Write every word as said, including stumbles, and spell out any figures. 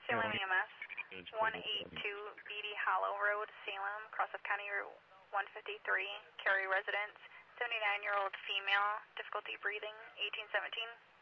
Salem E M S, one eighty-two Beatty Hollow Road, Salem, cross of County Route one fifty-three, Cary residence, seventy-nine-year-old female, difficulty breathing, eighteen seventeen.